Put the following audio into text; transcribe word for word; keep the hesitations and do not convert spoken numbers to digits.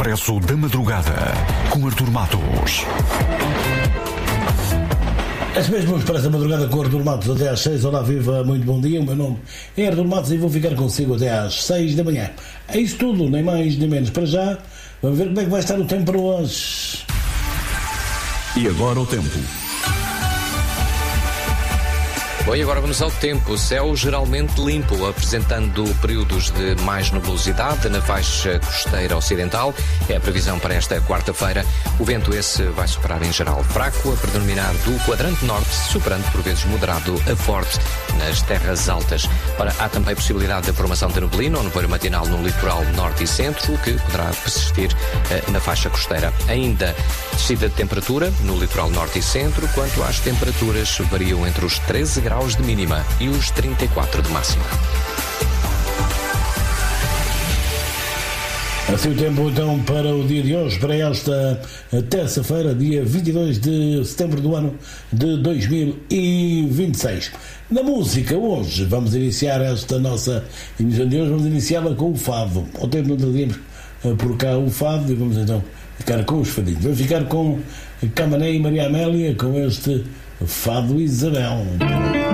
Expresso da Madrugada, com Artur Matos. Este mesmo Expresso da Madrugada com Artur Matos até às seis. Olá, viva, muito bom dia. O meu nome é Artur Matos e vou ficar consigo até às seis da manhã. É isso tudo, nem mais nem menos. Para já, vamos ver como é que vai estar o tempo para hoje. E agora o tempo. Bom, e agora vamos ao tempo. Céu geralmente limpo, apresentando períodos de mais nebulosidade na faixa costeira ocidental. É a previsão para esta quarta-feira. O vento esse vai soprar em geral fraco, a predominar do quadrante norte, soprando por vezes moderado a forte nas terras altas. Ora, há também possibilidade da formação de neblina ou nevoeiro matinal no litoral norte e centro, o que poderá persistir eh, na faixa costeira. Ainda descida de temperatura no litoral norte e centro, quanto às temperaturas variam entre os treze graus de mínima e os trinta e quatro de máxima. Assim o tempo então para o dia de hoje, para esta terça-feira, dia vinte e dois de setembro do ano de dois mil e vinte e seis. Na música, hoje vamos iniciar esta nossa emissão de hoje, vamos iniciá-la com o fado. Ao tempo não trazíamos por cá o fado e vamos então ficar com os fadinhos. Vamos ficar com Camané e Maria Amélia com este Fado Isabel.